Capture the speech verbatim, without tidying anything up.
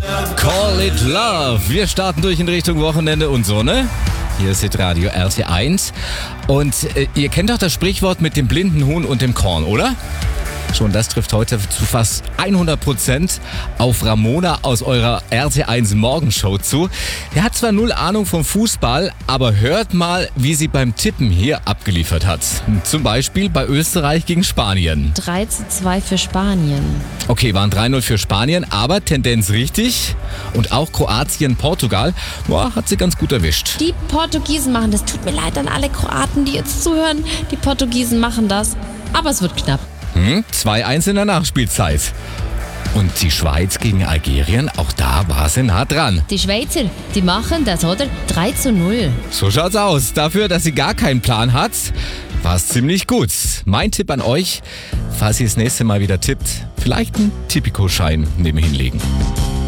Call it love. Wir starten durch in Richtung Wochenende und so, ne? Hier ist Radio R T eins. Und äh, ihr kennt doch das Sprichwort mit dem blinden Huhn und dem Korn, oder? Schon das trifft heute zu fast hundert Prozent auf Ramona aus eurer R T eins Morgenshow zu. Er hat zwar null Ahnung vom Fußball, aber hört mal, wie sie beim Tippen hier abgeliefert hat. Zum Beispiel bei Österreich gegen Spanien. drei zu zwei für Spanien. Okay, waren drei null für Spanien, aber Tendenz richtig. Und auch Kroatien, Portugal, boah, hat sie ganz gut erwischt. Die Portugiesen machen das. Tut mir leid an alle Kroaten, die jetzt zuhören. Die Portugiesen machen das. Aber es wird knapp. Hm, zwei eins in der Nachspielzeit. Und die Schweiz gegen Algerien, auch da war sie nah dran. Die Schweizer, die machen das, oder? drei zu null. So schaut's aus. Dafür, dass sie gar keinen Plan hat, war es ziemlich gut. Mein Tipp an euch, falls ihr das nächste Mal wieder tippt, vielleicht einen Tipico-Schein nebenhin legen.